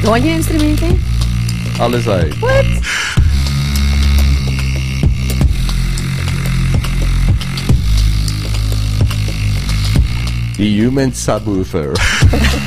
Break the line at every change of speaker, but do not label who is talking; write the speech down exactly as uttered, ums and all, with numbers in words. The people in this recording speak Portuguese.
Welke instrumenten?
Alles uit.
What?
The human subwoofer.